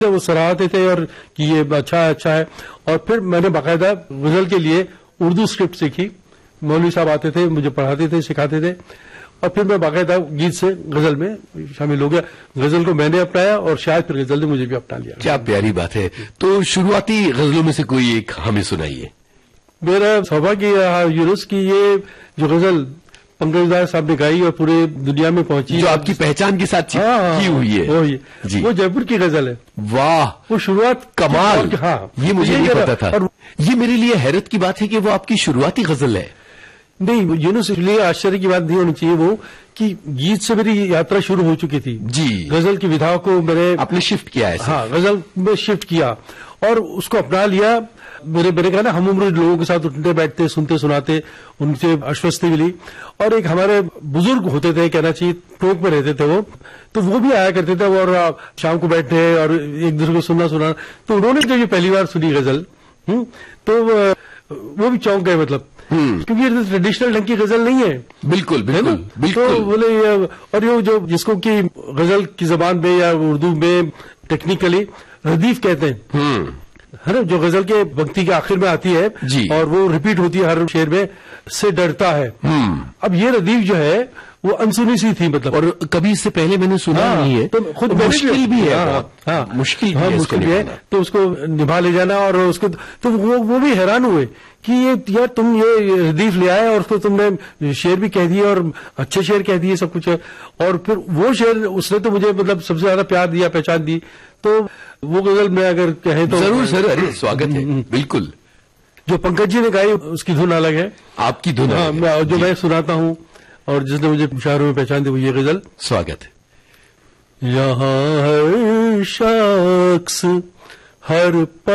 वो सराहते थे और कि ये अच्छा है। और फिर मैंने बाकायदा गजल के लिए उर्दू स्क्रिप्ट सीखी। मौलवी साहब आते थे, मुझे पढ़ाते थे, सिखाते थे, और फिर मैं बाकायदा गीत से गजल में शामिल हो गया। गजल को मैंने अपनाया और शायद फिर गजल ने मुझे भी अपना लिया। क्या प्यारी बात है। तो शुरुआती गजलों में से कोई एक हमें सुनाइए। मेरा सौभाग्य यूनुस की ये जो गजल पंकज साहब ने गाई और पूरे दुनिया में पहुंची, जो आपकी पहचान के साथ की हुई है, वो जयपुर की गजल है। वाह, वो शुरुआत कमाल। हाँ, ये मुझे नहीं पता था। और ये मेरे लिए हैरत की बात है कि वो आपकी शुरुआती गजल है। नहीं, यूनुस, इसलिए आश्चर्य की बात नहीं होनी चाहिए वो कि गीत से मेरी यात्रा शुरू हो चुकी थी जी। गजल की विधा को मैंने आपने शिफ्ट किया है। हाँ, गजल में शिफ्ट किया और उसको अपना लिया। मेरे कहा ना, हम उम्र लोगों के साथ उठते बैठते, सुनते सुनाते, उनसे आश्वस्ति मिली। और एक हमारे बुजुर्ग होते थे, कहना चाहिए टोंक में रहते थे वो, तो वो भी आया करते थे और शाम को बैठे और एक दूसरे को सुनना। तो उन्होंने जब ये पहली बार सुनी गजल, तो वो भी चौंक गए, मतलब क्योंकि ये ट्रेडिशनल ढंग की गजल नहीं है। बिल्कुल बिल्कुल बिल्कुल। तो बोले, और ये जो जिसको कि गजल की जबान में या उर्दू में टेक्निकली रदीफ कहते हैं, है ना, जो गजल के पंक्ति के आखिर में आती है जी। और वो रिपीट होती है हर शेर में, से डरता है। अब ये रदीफ जो है वो अनसुनी सी थी, मतलब, और कभी इससे पहले मैंने सुना नहीं है, तो खुद मुश्किल भी है। मुश्किल भी है, तो उसको निभा ले जाना। और उसको तो वो भी हैरान हुए कि ये यार, तुम ये रदीफ ले आए और उसको तुमने शेर भी कह दिए और अच्छे शेर कह दिए, सब कुछ है। और फिर वो शेर उसने तो मुझे मतलब सबसे ज्यादा प्यार दिया, पहचान दी। तो वो गजल में अगर कहें तो जरूर सर, अरे स्वागत है। बिल्कुल, जो पंकज जी ने गाई उसकी धुन अलग है, आपकी धुन। हाँ, जो मैं सुनाता हूँ और जिसने मुझे मुशायरों में पहचान दी वो ये गजल। स्वागत है। यहाँ हर शख्स हर